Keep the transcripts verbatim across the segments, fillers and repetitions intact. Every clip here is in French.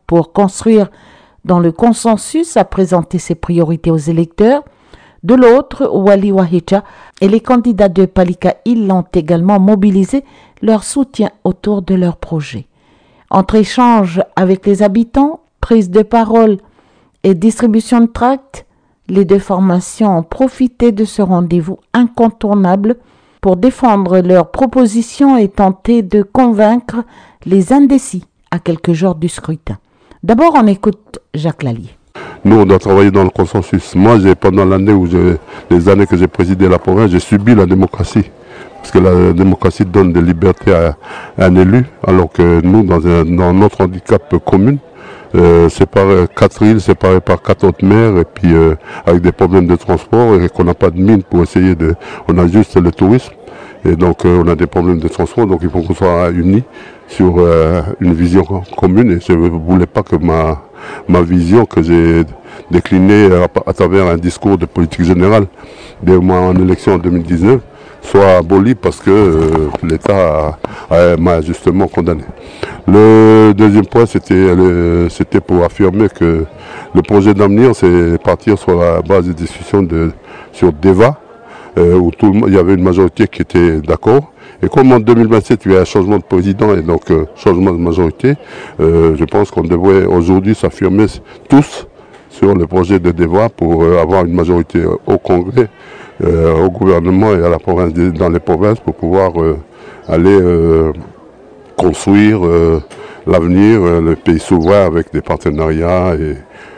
pour construire dans le consensus a présenté ses priorités aux électeurs. De l'autre, Wali Wahicha et les candidats de Palika Hill ont également mobilisé leur soutien autour de leur projet. Entre échanges avec les habitants, prise de parole et distribution de tracts, les deux formations ont profité de ce rendez-vous incontournable pour défendre leurs propositions et tenter de convaincre les indécis à quelques jours du scrutin. D'abord, on écoute Jacques Lallier. Nous, on doit travailler dans le consensus. Moi, j'ai, pendant l'année où j'ai, les années que j'ai présidé la province, j'ai subi la démocratie. Parce que la démocratie donne des libertés à, à un élu, alors que nous, dans, un, dans notre handicap commun, euh, séparé, quatre îles séparées par quatre autres maires, et puis euh, avec des problèmes de transport, et qu'on n'a pas de mine pour essayer de... On a juste le tourisme, et donc euh, on a des problèmes de transport, donc il faut qu'on soit unis sur euh, une vision commune, et je ne voulais pas que ma... ma vision que j'ai déclinée à, à travers un discours de politique générale dès moi en élection en deux mille dix-neuf soit abolie parce que euh, l'État a, a, m'a justement condamné. Le deuxième point, c'était, le, c'était pour affirmer que le projet d'avenir, c'est partir sur la base des discussions de, sur DEVA, euh, où tout le, il y avait une majorité qui était d'accord. Et comme en deux mille vingt-sept, il y a un changement de président et donc euh, changement de majorité, euh, je pense qu'on devrait aujourd'hui s'affirmer tous sur le projet de DEVA pour euh, avoir une majorité au Congrès, euh, au gouvernement et à la province, dans les provinces pour pouvoir euh, aller euh, construire euh, l'avenir, euh, le pays souverain avec des partenariats. Et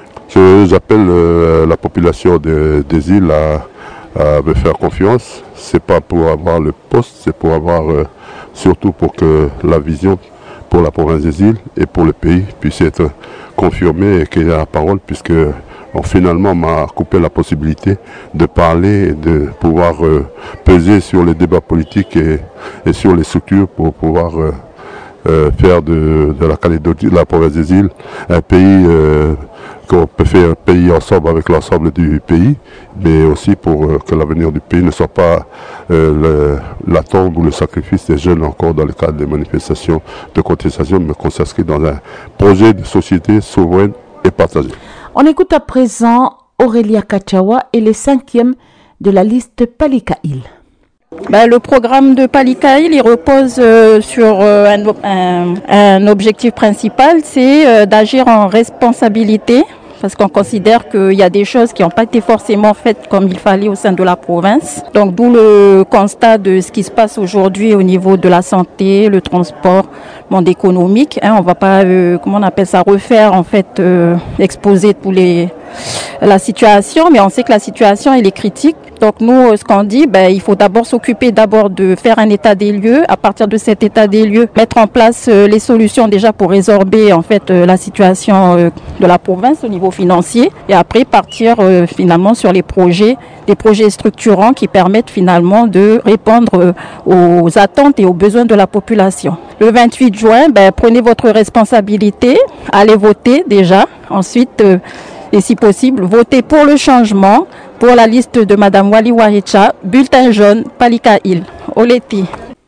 je, j'appelle euh, la population de, des îles à, à me faire confiance. C'est pas pour avoir le poste, c'est pour avoir, euh, surtout pour que la vision pour la province des îles et pour le pays puisse être confirmée et qu'il y ait la parole, puisque bon, finalement on m'a coupé la possibilité de parler et de pouvoir euh, peser sur les débats politiques et, et sur les structures pour pouvoir euh, euh, faire de, de la Calédonie, de la province des îles, un pays euh, qu'on peut faire un pays ensemble avec l'ensemble du pays, mais aussi pour euh, que l'avenir du pays ne soit pas euh, le, la tombe ou le sacrifice des jeunes encore dans le cadre des manifestations de contestation, mais qu'on s'inscrit dans un projet de société souveraine et partagée. On écoute à présent Aurélia Kachawa et les cinquièmes de la liste Palika Hill. Ben, le programme de Palika Hill, il repose euh, sur euh, un, un, un objectif principal, c'est euh, d'agir en responsabilité, parce qu'on considère qu'il y a des choses qui n'ont pas été forcément faites comme il fallait au sein de la province. Donc d'où le constat de ce qui se passe aujourd'hui au niveau de la santé, le transport, le monde économique. Hein, on va pas, euh, comment on appelle ça, refaire en fait, euh, exposer tous les la situation, mais on sait que la situation elle est critique. Donc nous, ce qu'on dit, ben, il faut d'abord s'occuper d'abord de faire un état des lieux. À partir de cet état des lieux, mettre en place euh, les solutions déjà pour résorber en fait euh, la situation euh, de la province au niveau financier, et après partir euh, finalement sur les projets, des projets structurants qui permettent finalement de répondre euh, aux attentes et aux besoins de la population. Le vingt-huit juin, ben, prenez votre responsabilité, allez voter déjà. Ensuite, euh, et si possible, votez pour le changement, pour la liste de Madame Wali Wahicha, bulletin jaune, Palika Hill, Oleti.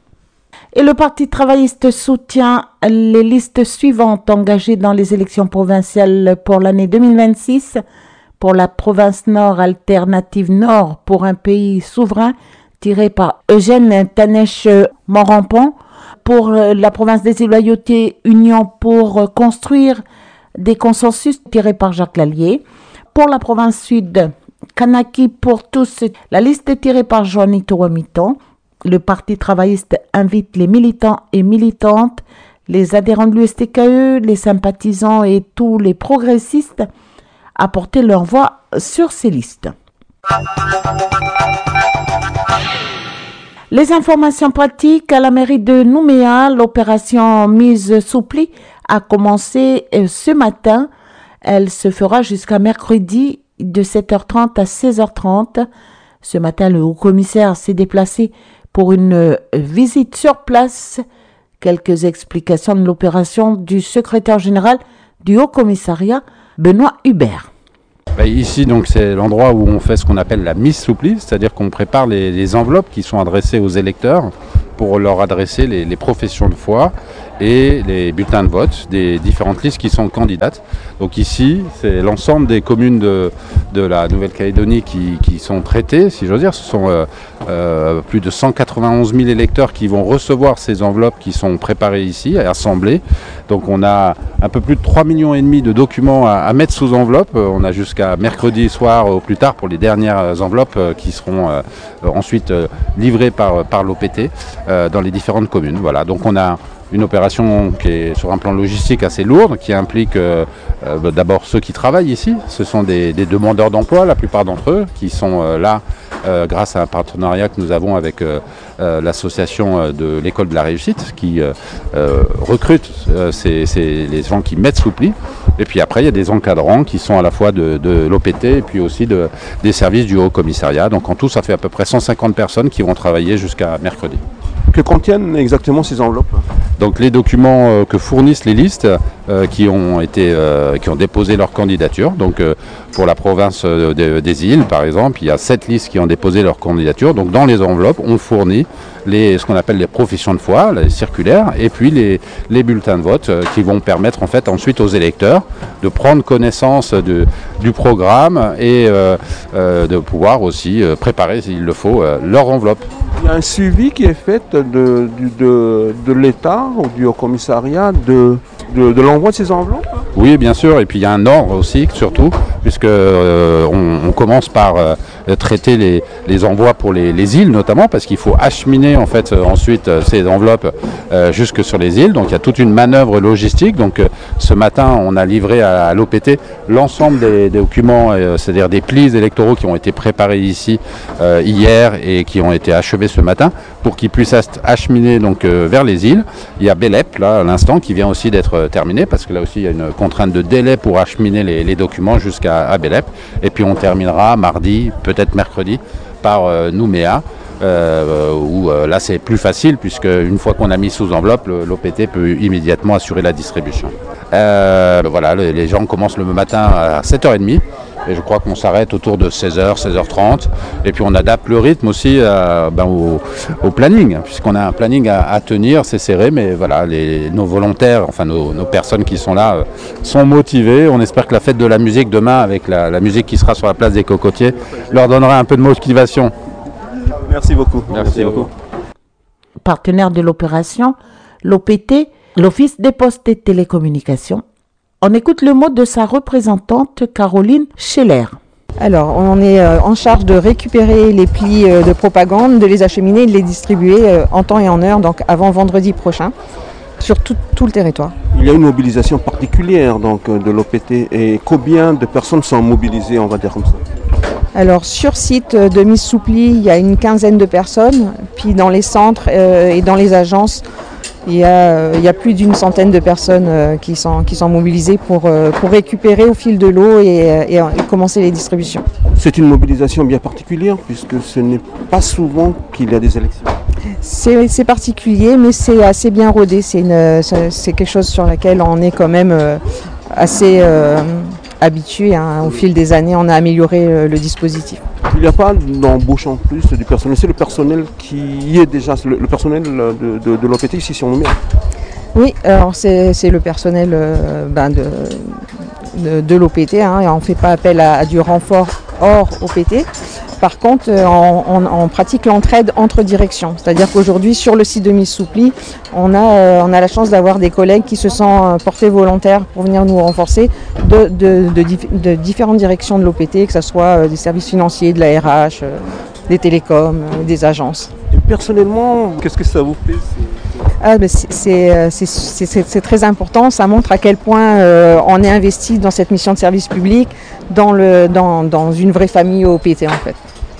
Et le Parti travailliste soutient les listes suivantes engagées dans les élections provinciales pour l'année deux mille vingt-six. Pour la province Nord, Alternative Nord pour un pays souverain, tiré par Eugène Tanesh Morampon. Pour la province des Îles-Loyauté, Union pour construire des consensus, tiré par Jacques Lallier. Pour la province Sud, Kanaki pour tous, la liste est tirée par Juanito Wamiton. Le Parti travailliste invite les militants et militantes, les adhérents de l'U S T K E, les sympathisants et tous les progressistes à porter leur voix sur ces listes. Les informations pratiques à la mairie de Nouméa, l'opération mise sous pli a commencé ce matin. Elle se fera jusqu'à mercredi de sept heures trente à seize heures trente. Ce matin, le haut-commissaire s'est déplacé pour une visite sur place. Quelques explications de l'opération du secrétaire général du haut-commissariat, Benoît Hubert. Bah ici, donc, c'est l'endroit où on fait ce qu'on appelle la mise sous pli, c'est-à-dire qu'on prépare les, les enveloppes qui sont adressées aux électeurs pour leur adresser les, les professions de foi et les bulletins de vote des différentes listes qui sont candidates. Donc ici, c'est l'ensemble des communes de, de la Nouvelle-Calédonie qui, qui sont traitées, si j'ose dire. Ce sont euh, euh, plus de cent quatre-vingt-onze mille électeurs qui vont recevoir ces enveloppes qui sont préparées ici, assemblées. Donc on a un peu plus de trois millions et demi de documents à, à mettre sous enveloppe. On a jusqu'à mercredi soir au plus tard pour les dernières enveloppes qui seront euh, ensuite euh, livrées par, par l'O P T euh, dans les différentes communes. Voilà, donc on a une opération qui est sur un plan logistique assez lourde, qui implique euh, euh, d'abord ceux qui travaillent ici. Ce sont des, des demandeurs d'emploi, la plupart d'entre eux, qui sont euh, là euh, grâce à un partenariat que nous avons avec euh, euh, l'association de l'école de la réussite, qui euh, euh, recrute euh, ces, ces, les gens qui mettent sous pli. Et puis après, il y a des encadrants qui sont à la fois de, de l'O P T et puis aussi de, des services du Haut Commissariat. Donc en tout, ça fait à peu près cent cinquante personnes qui vont travailler jusqu'à mercredi. Que contiennent exactement ces enveloppes? Donc les documents euh, que fournissent les listes euh, qui ont été, euh, qui ont déposé leur candidature. Donc euh, pour la province euh, de, des îles, par exemple, il y a sept listes qui ont déposé leur candidature. Donc dans les enveloppes, on fournit les, ce qu'on appelle les professions de foi, les circulaires, et puis les, les bulletins de vote euh, qui vont permettre en fait ensuite aux électeurs de prendre connaissance de, du programme et euh, euh, de pouvoir aussi euh, préparer, s'il le faut, euh, leur enveloppe. Il y a un suivi qui est fait de, de, de, de l'État ou du Haut Commissariat de, de, de l'envoi de ces enveloppes? Oui, bien sûr, et puis il y a un ordre aussi, surtout, puisque euh, on, on commence par euh, traiter les, les envois pour les, les îles notamment, parce qu'il faut acheminer en fait euh, ensuite euh, ces enveloppes euh, jusque sur les îles. Donc il y a toute une manœuvre logistique. Donc euh, ce matin, on a livré à, à l'O P T l'ensemble des, des documents, euh, c'est-à-dire des plis électoraux qui ont été préparés ici euh, hier et qui ont été achevés ce matin, pour qu'ils puissent être acheminés donc euh, vers les îles. Il y a Bélep là à l'instant qui vient aussi d'être euh, terminé, parce que là aussi il y a une contrainte de délai pour acheminer les, les documents jusqu'à à Bélep. Et puis on terminera mardi, peut-être mercredi, par euh, Nouméa, euh, où euh, là c'est plus facile, puisque une fois qu'on a mis sous enveloppe, l'O P T peut immédiatement assurer la distribution. Euh, voilà, les, les gens commencent le matin à sept heures trente. Et je crois qu'on s'arrête autour de seize heures, seize heures trente. Et puis on adapte le rythme aussi euh, ben au, au planning, puisqu'on a un planning à, à tenir, c'est serré, mais voilà, les, nos volontaires, enfin nos, nos personnes qui sont là, euh, sont motivées. On espère que la fête de la musique demain, avec la, la musique qui sera sur la place des Cocotiers, leur donnera un peu de motivation. Merci beaucoup. Merci, Merci beaucoup. Partenaire de l'opération, l'O P T, l'Office des postes et télécommunications. On écoute le mot de sa représentante Caroline Scheller. Alors, on est euh, en charge de récupérer les plis euh, de propagande, de les acheminer et de les distribuer euh, en temps et en heure, donc avant vendredi prochain, sur tout, tout le territoire. Il y a une mobilisation particulière donc, de l'O P T. Et combien de personnes sont mobilisées, on va dire comme ça? Alors, sur site de mise sous pli, il y a une quinzaine de personnes. Puis dans les centres euh, et dans les agences, Il y, a, il y a plus d'une centaine de personnes euh, qui, sont, qui sont mobilisées pour, euh, pour récupérer au fil de l'eau et, et, et commencer les distributions. C'est une mobilisation bien particulière puisque ce n'est pas souvent qu'il y a des élections. C'est, c'est particulier, mais c'est assez bien rodé. C'est, une, c'est, c'est quelque chose sur laquelle on est quand même euh, assez euh, habitué. Hein. Au fil des années, on a amélioré euh, le dispositif. Il n'y a pas d'embauche en plus du personnel, c'est le personnel qui y est déjà, le, le personnel de, de, de l'O P T ici sur Nouméa. Oui, alors c'est, c'est le personnel euh, ben de, de, de l'O P T, hein, et on ne fait pas appel à, à du renfort hors O P T. Par contre, on, on, on pratique l'entraide entre directions, c'est-à-dire qu'aujourd'hui sur le site de mise sous pli, on a, euh, on a la chance d'avoir des collègues qui se sont portés volontaires pour venir nous renforcer de, de, de, de différentes directions de l'O P T, que ce soit des services financiers, de la R H, euh, des télécoms, euh, des agences. Et personnellement, qu'est-ce que ça vous fait? Ah, ben c'est, c'est, c'est, c'est, c'est très important, ça montre à quel point euh, on est investi dans cette mission de service public, dans, le, dans, dans une vraie famille O P T en fait.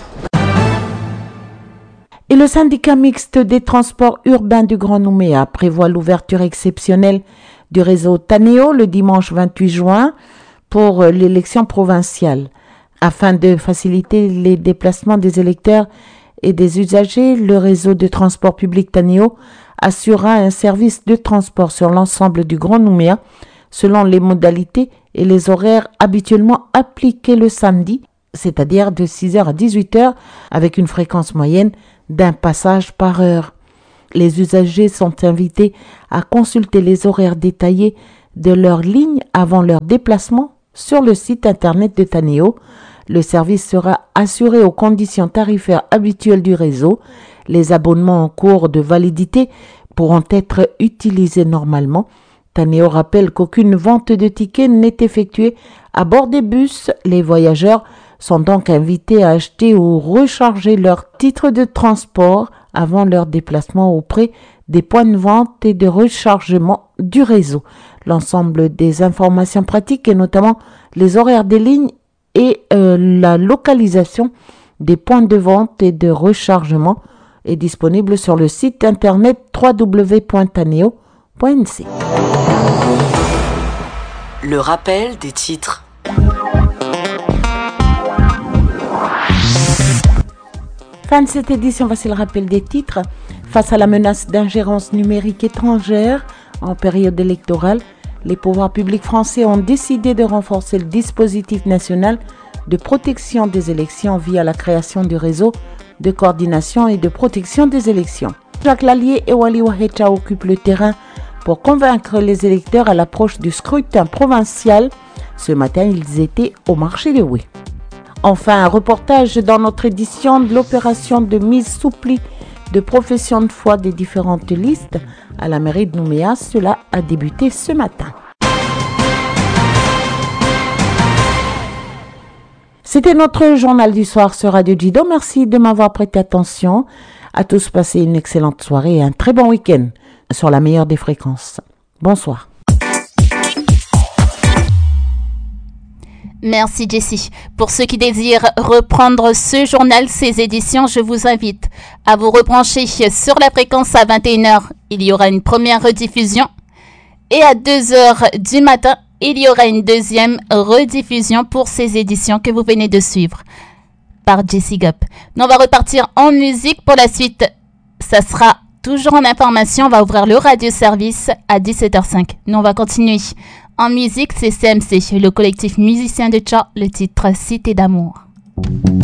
Et le syndicat mixte des transports urbains du Grand Nouméa prévoit l'ouverture exceptionnelle du réseau Taneo le dimanche vingt-huit juin pour l'élection provinciale. Afin de faciliter les déplacements des électeurs et des usagers, le réseau de transport public Taneo assurera un service de transport sur l'ensemble du Grand Nouméa selon les modalités et les horaires habituellement appliqués le samedi, c'est-à-dire de six heures à dix-huit heures avec une fréquence moyenne d'un passage par heure. Les usagers sont invités à consulter les horaires détaillés de leur ligne avant leur déplacement sur le site internet de Taneo. Le service sera assuré aux conditions tarifaires habituelles du réseau. Les abonnements en cours de validité pourront être utilisés normalement. Taneo rappelle qu'aucune vente de tickets n'est effectuée à bord des bus. Les voyageurs sont donc invités à acheter ou recharger leur titre de transport avant leur déplacement auprès des points de vente et de rechargement du réseau. L'ensemble des informations pratiques et notamment les horaires des lignes et euh, la localisation des points de vente et de rechargement est disponible sur le site internet w w w point taneo point n c. Le rappel des titres. Fin de cette édition, voici le rappel des titres. Face à la menace d'ingérence numérique étrangère en période électorale, les pouvoirs publics français ont décidé de renforcer le dispositif national de protection des élections via la création du réseau de coordination et de protection des élections. Jacques Lallier et Wali Wahecha occupent le terrain pour convaincre les électeurs à l'approche du scrutin provincial. Ce matin, ils étaient au marché de Oué. Enfin, un reportage dans notre édition de l'opération de mise sous pli de profession de foi des différentes listes à la mairie de Nouméa. Cela a débuté ce matin. C'était notre journal du soir sur Radio Jido. Merci de m'avoir prêté attention. À tous, passez une excellente soirée et un très bon week-end sur la meilleure des fréquences. Bonsoir. Merci Jessie. Pour ceux qui désirent reprendre ce journal, ces éditions, je vous invite à vous rebrancher sur la fréquence à vingt et une heures. Il y aura une première rediffusion. Et à deux heures du matin, il y aura une deuxième rediffusion pour ces éditions que vous venez de suivre par Jessie Gop. Nous, on va repartir en musique pour la suite. Ça sera toujours en information. On va ouvrir le radio-service à dix-sept heures cinq. Nous, on va continuer. En musique, c'est C M C, le collectif musicien de Tcha, le titre Cité d'amour.